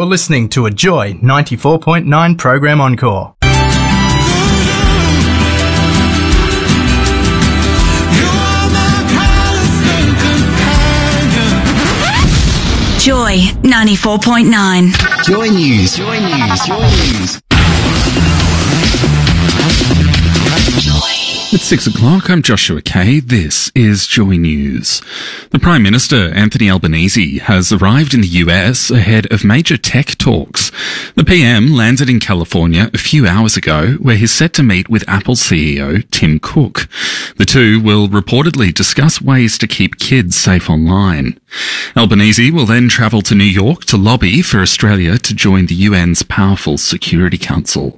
You're listening to a Joy 94.9 program encore. Joy 94.9. Joy News. Joy News. Joy News. It's 6 o'clock. I'm Joshua Kay. This is Joy News. The Prime Minister, Anthony Albanese, has arrived in the US ahead of major tech talks. The PM landed in California a few hours ago, where he's set to meet with Apple CEO Tim Cook. The two will reportedly discuss ways to keep kids safe online. Albanese will then travel to New York to lobby for Australia to join the UN's powerful Security Council.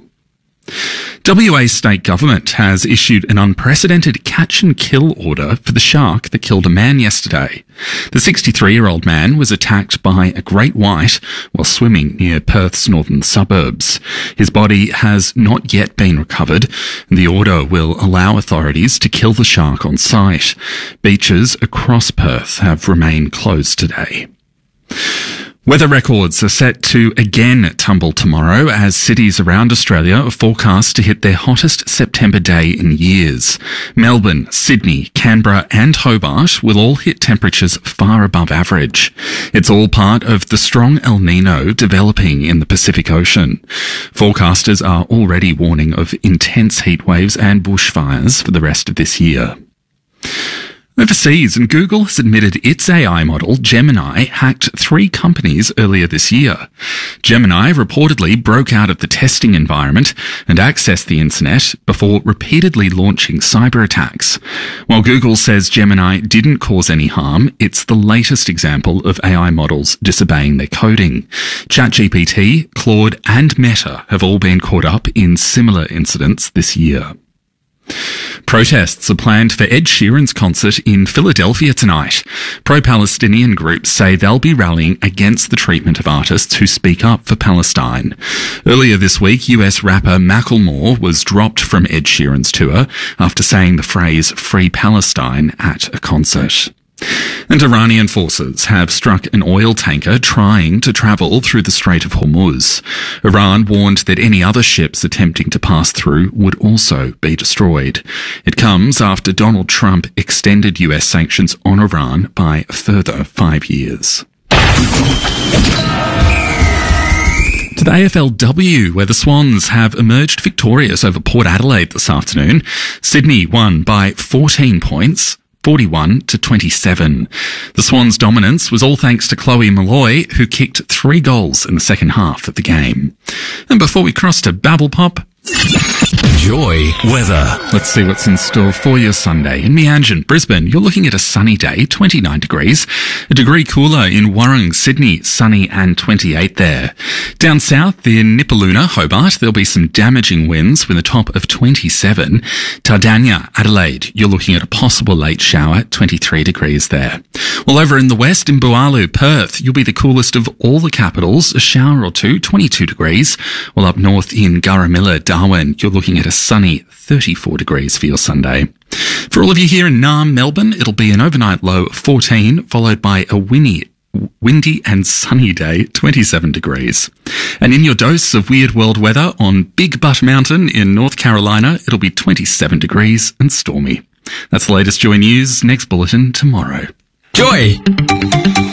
WA state government has issued an unprecedented catch and kill order for the shark that killed a man yesterday. The 63-year-old man was attacked by a great white while swimming near Perth's northern suburbs. His body has not yet been recovered, and the order will allow authorities to kill the shark on site. Beaches across Perth have remained closed today. Weather records are set to again tumble tomorrow as cities around Australia are forecast to hit their hottest September day in years. Melbourne, Sydney, Canberra and Hobart will all hit temperatures far above average. It's all part of the strong El Nino developing in the Pacific Ocean. Forecasters are already warning of intense heat waves and bushfires for the rest of this year. Overseas, and Google has admitted its AI model, Gemini, hacked 3 companies earlier this year. Gemini reportedly broke out of the testing environment and accessed the internet before repeatedly launching cyber attacks. While Google says Gemini didn't cause any harm, it's the latest example of AI models disobeying their coding. ChatGPT, Claude and Meta have all been caught up in similar incidents this year. Protests are planned for Ed Sheeran's concert in Philadelphia tonight. Pro-Palestinian groups say they'll be rallying against the treatment of artists who speak up for Palestine. Earlier this week, US rapper Macklemore was dropped from Ed Sheeran's tour after saying the phrase "Free Palestine" at a concert. And Iranian forces have struck an oil tanker trying to travel through the Strait of Hormuz. Iran warned that any other ships attempting to pass through would also be destroyed. It comes after Donald Trump extended US sanctions on Iran by a further 5 years. To the AFLW, where the Swans have emerged victorious over Port Adelaide this afternoon. Sydney won by 14 points. 41-27. The Swans' dominance was all thanks to Chloe Molloy, who kicked 3 goals in the second half of the game. And before we cross to Babble Pop, Joy weather. Let's see what's in store for your Sunday. In Meanjin, Brisbane, you're looking at a sunny day, 29 degrees. A degree cooler in Warrung, Sydney, sunny and 28 there. Down south in Nipaluna, Hobart, there'll be some damaging winds with a top of 27. Tardania, Adelaide, you're looking at a possible late shower, 23 degrees there. Well, over in the west, in Bualu, Perth, you'll be the coolest of all the capitals, a shower or two, 22 degrees. While up north in Garamilla, Darwin, you're looking at a sunny 34 degrees for your Sunday. For all of you here in Naarm, Melbourne, it'll be an overnight low of 14, followed by a windy and sunny day, 27 degrees. And in your dose of weird world weather on Big Butt Mountain in North Carolina, it'll be 27 degrees and stormy. That's the latest Joy News. Next bulletin tomorrow. Joy.